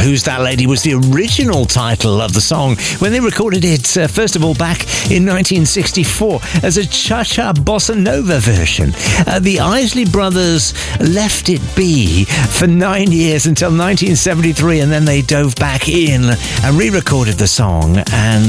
Who's That Lady was the original title of the song when they recorded it, first of all, back in 1964 as a cha-cha bossa nova version. The Isley Brothers left it be for 9 years until 1973, and then they dove back in and re-recorded the song, and